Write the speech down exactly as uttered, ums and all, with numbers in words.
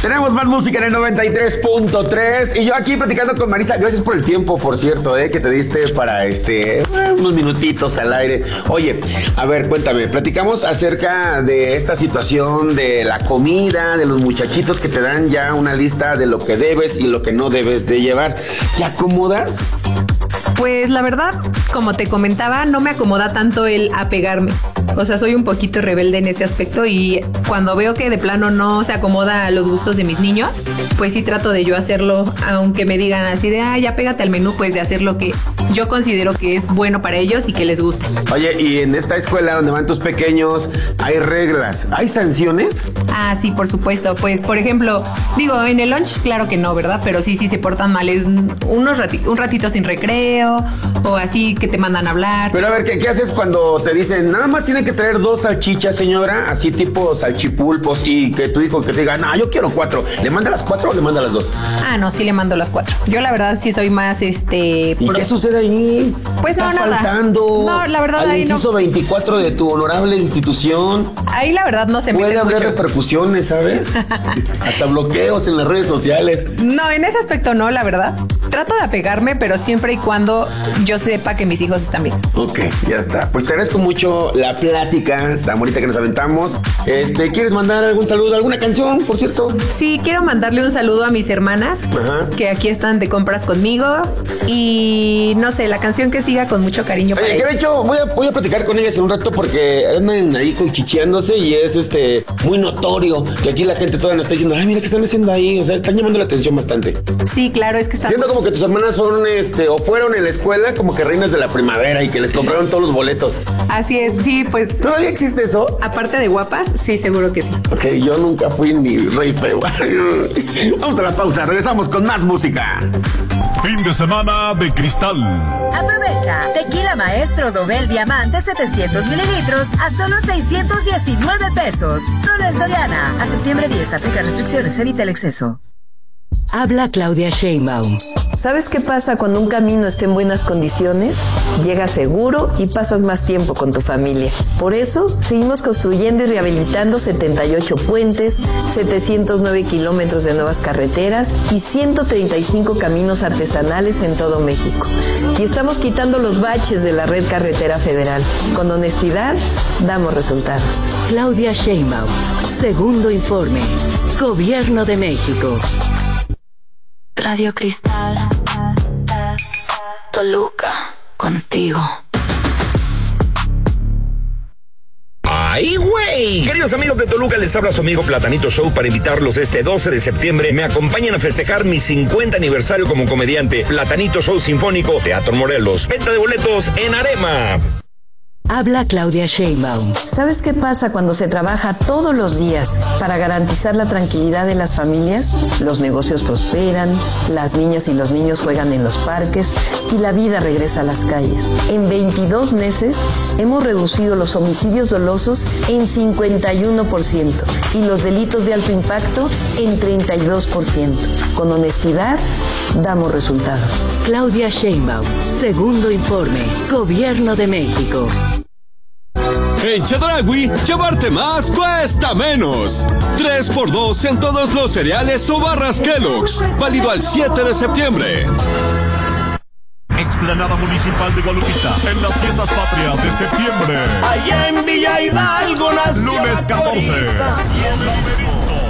Tenemos más música en el noventa y tres punto tres y yo aquí platicando con Marisa. Gracias por el tiempo, por cierto, eh, que te diste para este unos minutitos al aire. Oye, a ver, cuéntame, platicamos acerca de esta situación de la comida, de los muchachitos que te dan ya una lista de lo que debes y lo que no debes de llevar. ¿Te acomodas? Pues la verdad, como te comentaba, no me acomoda tanto el apegarme. O sea, soy un poquito rebelde en ese aspecto y cuando veo que de plano no se acomoda a los gustos de mis niños, pues sí trato de yo hacerlo, aunque me digan así de, ah, ya pégate al menú, pues de hacer lo que yo considero que es bueno para ellos y que les guste. Oye, y en esta escuela donde van tus pequeños, ¿hay reglas? ¿Hay sanciones? Ah, sí, por supuesto. Pues, por ejemplo, digo, en el lunch, claro que no, ¿verdad? Pero sí, sí se portan mal. Es unos rati- un ratito sin recreo o así que te mandan a hablar. Pero a ver, ¿qué, qué haces cuando te dicen, nada más tiene que traer dos salchichas, señora? Así tipo salchipulpos y que tu hijo que te diga, no, yo quiero cuatro. ¿Le manda las cuatro o le manda las dos? Ah, no, sí le mando las cuatro. Yo la verdad sí soy más, este... ¿Y pro... qué sucede ahí? Pues no, ¿Estás nada. faltando No, la verdad al ahí no. inciso veinticuatro de tu honorable institución? Ahí la verdad no se Puede mete haber mucho. repercusiones, ¿sabes? Hasta bloqueos en las redes sociales. No, en ese aspecto no, la verdad. Trato de apegarme, pero siempre y cuando yo sepa que mis hijos están bien. Ok, ya está. Pues te agradezco mucho la plática tan bonita que nos aventamos. Este, ¿quieres mandar algún saludo, alguna canción, por cierto? Sí, quiero mandarle un saludo a mis hermanas, Ajá. que aquí están de compras conmigo. Y no sé, la canción que siga con mucho cariño para Oye, que de ellas. hecho voy a, voy a platicar con ellas en un rato porque andan ahí cuchicheándose y es este muy notorio que aquí la gente toda nos está diciendo, ay, mira qué están haciendo ahí. O sea, están llamando la atención bastante. Sí, claro, es que están... Siento como que tus hermanas son, este, o fueron en la escuela como que reinas de la primavera y que les compraron todos los boletos. Así es, sí, pues... ¿Todavía existe eso? Aparte de guapas, sí, seguro que sí. Ok, yo nunca fui ni rey feo. Vamos a la pausa, regresamos con más música. Fin de semana de Cristal. Aprovecha. Tequila Maestro Dobel Diamante setecientos mililitros a solo seiscientos diecinueve pesos. Solo en Soriana. A septiembre diez. Aplica restricciones. Evita el exceso. Habla Claudia Sheinbaum. ¿Sabes qué pasa cuando un camino está en buenas condiciones? Llegas seguro y pasas más tiempo con tu familia. Por eso, seguimos construyendo y rehabilitando setenta y ocho puentes, setecientos nueve kilómetros de nuevas carreteras y ciento treinta y cinco caminos artesanales en todo México. Y estamos quitando los baches de la red carretera federal. Con honestidad, damos resultados. Claudia Sheinbaum. Segundo informe. Gobierno de México. Radio Cristal, Toluca, contigo. ¡Ay, güey! Queridos amigos de Toluca, les habla su amigo Platanito Show para invitarlos este doce de septiembre. Me acompañan a festejar mi cincuenta aniversario como comediante. Platanito Show Sinfónico, Teatro Morelos. Venta de boletos en Arema. Habla Claudia Sheinbaum. ¿Sabes qué pasa cuando se trabaja todos los días para garantizar la tranquilidad de las familias? Los negocios prosperan, las niñas y los niños juegan en los parques y la vida regresa a las calles. En veintidós meses hemos reducido los homicidios dolosos en cincuenta y uno por ciento y los delitos de alto impacto en treinta y dos por ciento. Con honestidad, damos resultados. Claudia Sheinbaum. Segundo informe. Gobierno de México. En Chedraui, llevarte más cuesta menos. tres por dos en todos los cereales o barras Kellogg's. Válido al siete de septiembre. Explanada Municipal de Guadalupita, en las fiestas patrias de septiembre. Allá en Villa Hidalgo nació Lunes catorce.